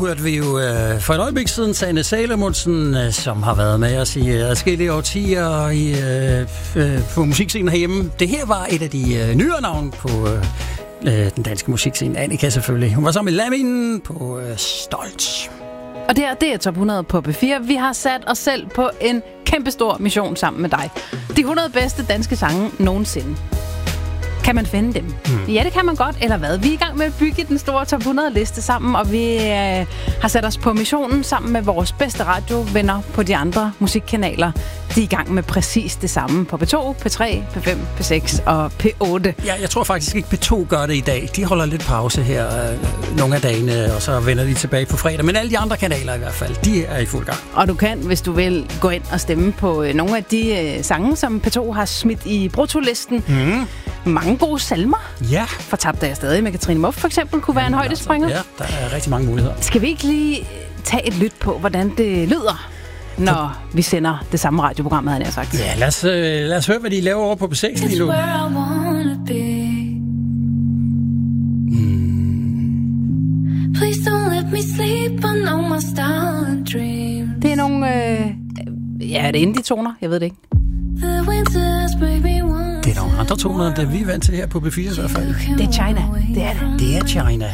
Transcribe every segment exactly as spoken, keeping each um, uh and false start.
hørte vi jo øh, for et øjeblik siden Sanne Salomonsen, øh, som har været med os i øh, adskillige årtier i, øh, øh, på musikscenen herhjemme. Det her var et af de øh, nyere navne på øh, den danske musikscene. Annika selvfølgelig. Hun var sammen med Lamin på øh, Stolt. Og det her, det er Top hundrede på P fire. Vi har sat os selv på en kæmpestor mission sammen med dig. De hundrede bedste danske sange nogensinde. Kan man finde dem? Hmm. Ja, det kan man godt, eller hvad? Vi er i gang med at bygge den store Top hundrede-liste sammen, og vi øh, har sat os på missionen sammen med vores bedste radiovenner på de andre musikkanaler. De er i gang med præcis det samme på P to, P tre, P fem, P seks og P otte. Ja, jeg tror faktisk ikke, P to gør det i dag. De holder lidt pause her øh, nogle af dagene, og så vender de tilbage på fredag. Men alle de andre kanaler i hvert fald, de er i fuld gang. Og du kan, hvis du vil, gå ind og stemme på øh, nogle af de øh, sange, som P to har smidt i bruttolisten. Mm. Mange gode salmer. Ja. Fortabte jeg stadig med Katrine Muff, for eksempel, kunne være en højdespringer. Ja, der er rigtig mange muligheder. Skal vi ikke lige tage et lyt på, hvordan det lyder, når vi sender det samme radioprogram, havde jeg sagt? Ja, lad os, øh, lad os høre, hvad de laver over på P seks lige nu. Mm. Det er nogle... Øh, ja, er det indie-toner? Jeg ved det ikke. Det er nogle andre toner, end det vi er vant til her på P fire i hvert fald. Det er China. Det er det. Det er China.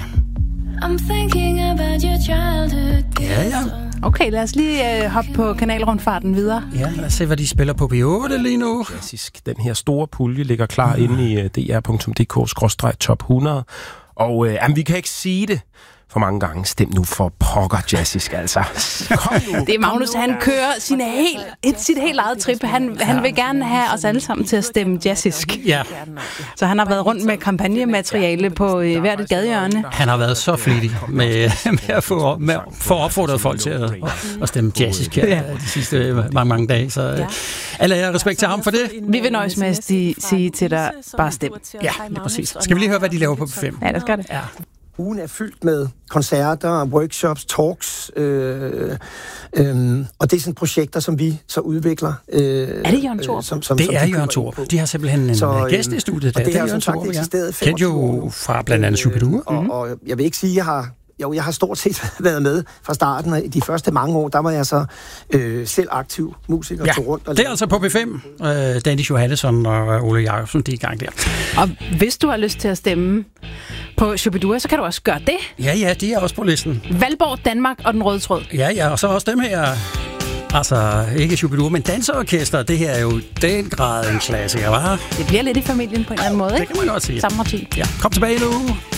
Ja, ja. Okay, lad os lige øh, hoppe på kanalrundfarten videre. Ja, lad os se, hvad de spiller på P otte lige nu. Klassisk. Den her store pulje ligger klar mm. inde i uh, d r punktum d k skråstreg top hundrede. Og øh, jamen, vi kan ikke sige det for mange gange. Stem nu for pokker jazzisk, altså. Det er Magnus, han kører sin helt, et, sit helt eget trip. Han, ja. han vil gerne have os alle sammen til at stemme jazzisk. Ja. Så han har været rundt med kampagnemateriale på øh, hvert et gadehjørne. Han har været så flittig med, med at få, med, få opfordret folk til at, at stemme jazzisk her ja. de sidste mange, mange dage. Så ja. alle er respekt til ham for det. Vi vil nøjes med at sige til dig, bare stem. Ja, lige præcis. Skal vi lige høre, hvad de laver på P fem? Ja, det skal det. Ja. Ugen er fyldt med koncerter, workshops, talks, øh, øh, og det er sådan projekter, som vi så udvikler. Øh, er det Jørgen Thorup? Som, som, det som er de Jørgen Thorup. De har simpelthen en så, gæst i studiet. Og det, det har som sagt eksisteret i Kendt jo fra blandt andet Shubidua. Og, og jeg vil ikke sige, at jeg har... Jo, jeg har stort set været med fra starten, og de første mange år, der var jeg så øh, selv aktiv musiker. Ja, tog rundt og det er altså på P fem. Øh, Dennis Johannesson og Ole Jacobsen, de er i gang der. Og hvis du har lyst til at stemme på Shubidua, så kan du også gøre det. Ja, ja, de er også på listen. Valborg, Danmark og den røde tråd. Ja, ja, og så også dem her. Altså, ikke Shubidua, men danseorkester. Det her er jo den grad en klassiker, hva'? Det bliver lidt i familien på en eller anden måde, ikke? Det kan man godt sige. Samme årti. Ja, kom tilbage nu.